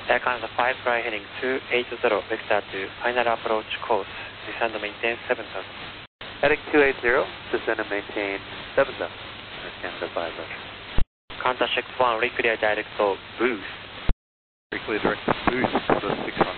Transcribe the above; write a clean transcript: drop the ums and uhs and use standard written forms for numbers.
Air Canada 5 fly heading 280, vector to final approach course, descend and maintain 7000. Heading 280, descend and maintain 7000. Air Canada 5 Russia. Counter check 1, reclear direct boost. Reclear direct boost, Canada 600.